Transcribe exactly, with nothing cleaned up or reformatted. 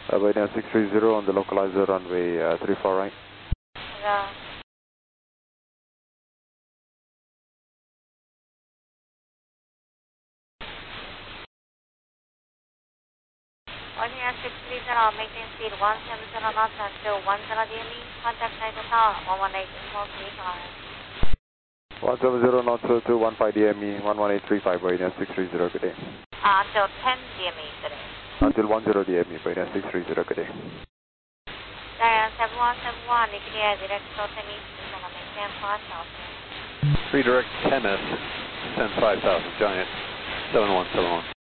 Uh, Bahia six three zero on the localizer runway uh, three four right. Yeah. Bahia six three zero, maintain speed one seven zero knots until one zero D M E. Contact Nitro Tower, one one eight small three five. one seven zero knots to one five D M E, one one eight three five, Bahia six three zero, good day. Uh, until ten D M E today. Until one zero D M E, Bahia six three zero, good day. Diane seven one seven one, E P D I direct Sultan East, is on a maintain five thousand. Redirect ten S, ten five thousand, Giant, seven one seven one.